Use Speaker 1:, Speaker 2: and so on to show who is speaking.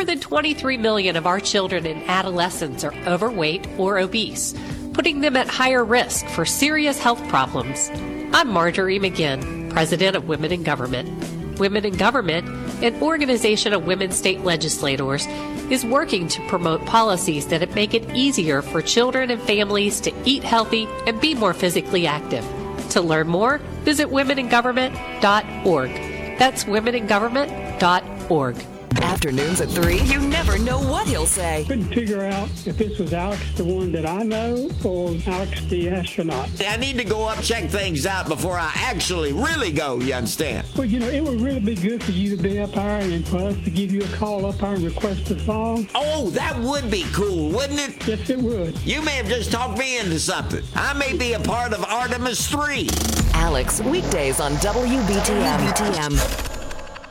Speaker 1: more than 23 million of our children and adolescents are overweight or obese, putting them at higher risk for serious health problems. I'm Marjorie McGinn, President of Women in Government. Women in Government, an organization of women state legislators, is working to promote policies that make it easier for children and families to eat healthy and be more physically active. To learn more, visit womeningovernment.org. That's womeningovernment.org.
Speaker 2: Afternoons at 3, you never know what he'll say.
Speaker 3: Couldn't figure out if this was Alex, the one that I know, or Alex, the astronaut.
Speaker 4: I need to go up, check things out before I actually really go, you understand?
Speaker 3: Well, it would really be good for you to be up there and for us to give you a call up there and request a song.
Speaker 4: Oh, that would be cool, wouldn't it?
Speaker 3: Yes, it would.
Speaker 4: You may have just talked me into something. I may be a part of Artemis 3.
Speaker 2: Alex, weekdays on WBTM.